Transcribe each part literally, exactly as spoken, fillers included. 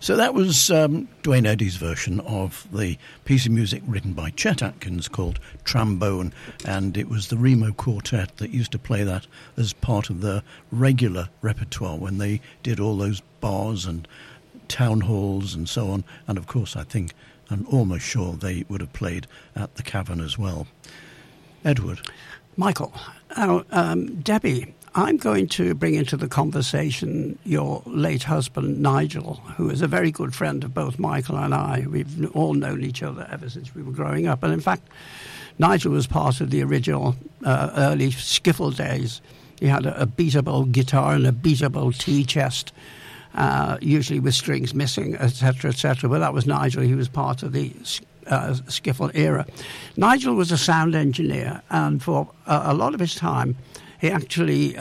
So that was um, Duane Eddy's version of the piece of music written by Chet Atkins called Trombone, and it was the Remo Quartet that used to play that as part of their regular repertoire when they did all those bars and town halls and so on. And of course, I think, I'm almost sure they would have played at the Cavern as well. Edward. Michael, uh, um, Debbie, I'm going to bring into the conversation your late husband, Nigel, who is a very good friend of both Michael and I. We've all known each other ever since we were growing up. And in fact, Nigel was part of the original uh, early skiffle days. He had a, a beatable guitar and a beatable tea chest, uh, usually with strings missing, et cetera, et cetera. But that was Nigel. He was part of the uh, skiffle era. Nigel was a sound engineer, and for uh, a lot of his time, he actually uh,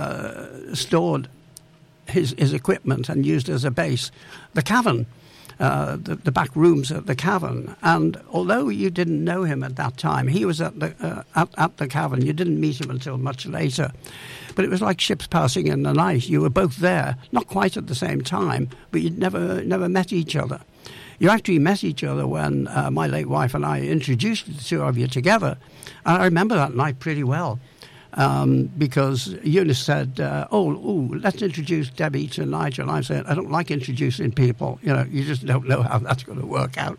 uh, stored his, his equipment and used as a base the Cavern, uh, the, the back rooms at the Cavern. And although you didn't know him at that time, he was at the uh, at, at the Cavern. You didn't meet him until much later. But it was like ships passing in the night. You were both there, not quite at the same time, but you'd never never met each other. You actually met each other when uh, my late wife and I introduced the two of you together. And I remember that night pretty well. Um, because Eunice said, uh, oh, ooh, let's introduce Debbie to Nigel. I said, I don't like introducing people. You know, you just don't know how that's going to work out.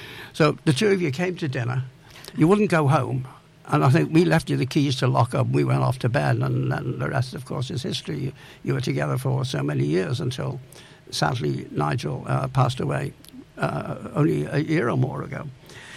So the two of you came to dinner. You wouldn't go home. And I think we left you the keys to lock up. We went off to bed. And then the rest, of course, is history. You, you were together for so many years until, sadly, Nigel uh, passed away uh, only a year or more ago.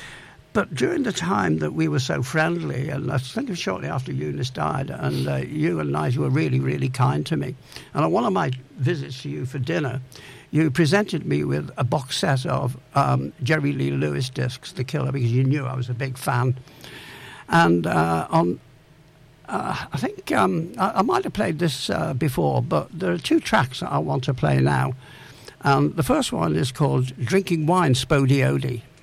But during the time that we were so friendly, and I think it was shortly after Eunice died, and uh, you and Nigel were really, really kind to me. And on one of my visits to you for dinner, you presented me with a box set of um, Jerry Lee Lewis discs, The Killer, because you knew I was a big fan. And uh, on, uh, I think um, I, I might have played this uh, before, but there are two tracks that I want to play now. Um, the first one is called Drinking Wine Spodiodi.